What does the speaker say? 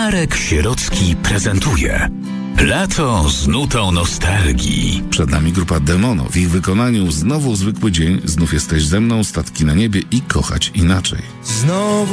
Marek Sierocki prezentuje Lato z nutą nostalgii. Przed nami grupa Demono. W ich wykonaniu Znowu zwykły dzień, Znów jesteś ze mną, Statki na niebie i Kochać inaczej. Znowu